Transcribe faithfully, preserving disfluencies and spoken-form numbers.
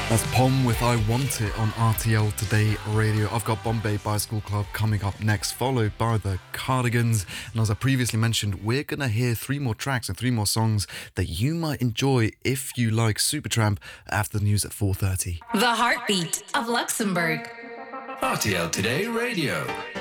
That's Pom with I Want It on R T L Today Radio. I've got Bombay Bicycle Club coming up next, followed by the Cardigans. And as I previously mentioned, we're going to hear three more tracks and three more songs that you might enjoy if you like Supertramp after the news at four thirty. The heartbeat of Luxembourg. R T L Today Radio.